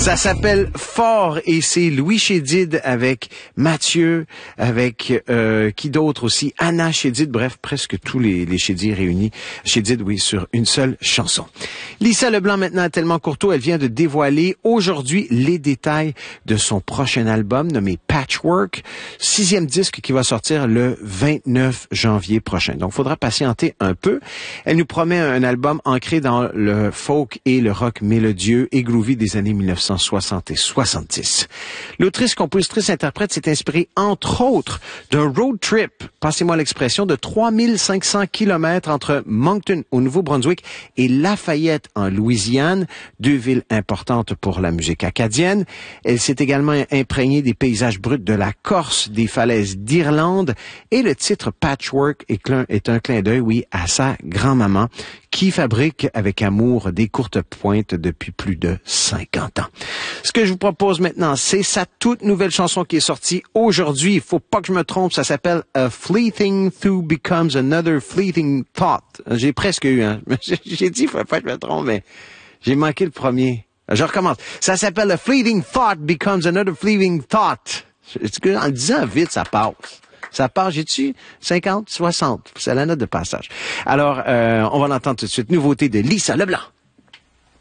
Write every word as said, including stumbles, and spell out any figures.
Ça s'appelle Fort et c'est Louis Chédid avec Mathieu, avec euh, qui d'autre aussi, Anna Chédid, bref, presque tous les, les Chédid réunis. Chédid, oui, sur une seule chanson. Lisa Leblanc, maintenant à Tellement Courteau, elle vient de dévoiler aujourd'hui les détails de son prochain album nommé Patchwork, sixième disque qui va sortir le vingt-neuf janvier prochain. Donc, il faudra patienter un peu. Elle nous promet un album ancré dans le folk et le rock mélodieux et groovy des années mille neuf cent soixante et soixante-dix. L'autrice, compositrice, interprète s'est inspirée, entre autres, d'un road trip, passez-moi l'expression, de trois mille cinq cents kilomètres entre Moncton, au Nouveau-Brunswick, et Lafayette, en Louisiane, deux villes importantes pour la musique acadienne. Elle s'est également imprégnée des paysages bruts de la Corse, des falaises d'Irlande, et le titre Patchwork est un clin d'œil, oui, à sa grand-maman, qui fabrique avec amour des courtes pointes depuis plus de cinquante ans. Ce que je vous propose maintenant, c'est sa toute nouvelle chanson qui est sortie aujourd'hui. Il faut pas que je me trompe, ça s'appelle A Fleeting Thought Becomes Another Fleeting Thought. J'ai presque eu, hein. J'ai dit, il faut pas que je me trompe, mais j'ai manqué le premier. Je recommence. Ça s'appelle A Fleeting Thought Becomes Another Fleeting Thought. En le disant vite, ça passe. Ça part, j'ai-tu cinquante, soixante. C'est la note de passage. Alors, euh, on va l'entendre tout de suite. Nouveauté de Lisa Leblanc.